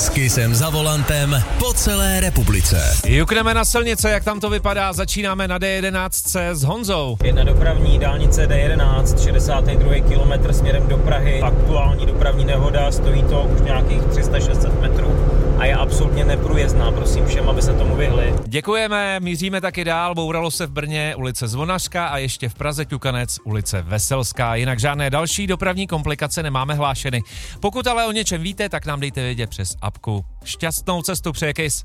S Kissem za volantem po celé republice. Jukneme na silnice, jak tam to vypadá. Začínáme na D11 s Honzou. Jedna dopravní dálnice D11, 62. kilometr směrem do Prahy. Aktuální dopravní nehoda, stojí to už nějakých 300-600 metrů a je absolutně neprůjezdná. Prosím všem, aby se tomu vyhli. Děkujeme, míříme taky dál. Bouralo se v Brně ulice Zvonařská a ještě v Praze Ťukanec ulice Veselská. Jinak žádné další dopravní komplikace nemáme hlášeny. Pokud ale o něčem víte, tak nám dejte vědět přes apku. Šťastnou cestu přeje Kiss.